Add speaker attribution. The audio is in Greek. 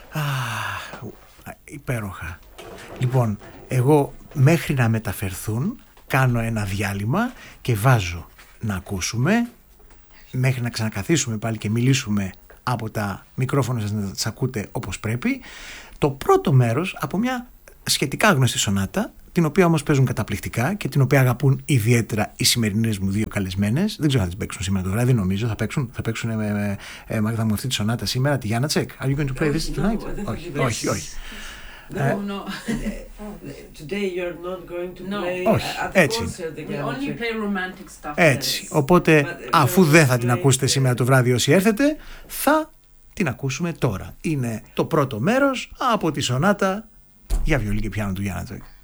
Speaker 1: Υπέροχα. Λοιπόν, εγώ μέχρι να μεταφερθούν κάνω ένα διάλειμμα και βάζω να ακούσουμε μέχρι να ξανακαθίσουμε πάλι και μιλήσουμε από τα μικρόφωνα σας, να τις ακούτε όπως πρέπει, το πρώτο μέρος από μια σχετικά γνωστή σονάτα, την οποία όμως παίζουν καταπληκτικά και την οποία αγαπούν ιδιαίτερα οι σημερινές μου δύο καλεσμένες. Δεν ξέρω αν θα τις παίξουν σήμερα το βράδυ, νομίζω. Θα παίξουν με Μάγδα μου αυτή τη σονάτα σήμερα, τη Γιάννα Τσεκ. Are you going to play this tonight? Όχι.
Speaker 2: No. Today you're not going to play at the concert again. We only play romantic stuff.
Speaker 1: Έτσι. Οπότε, αφού δεν θα την ακούσετε σήμερα το βράδυ όσοι έρθετε, θα την ακούσουμε τώρα. Είναι το πρώτο μέρος από τη σονάτα για βιολί και πιάνο του Γιάννα Τσεκ.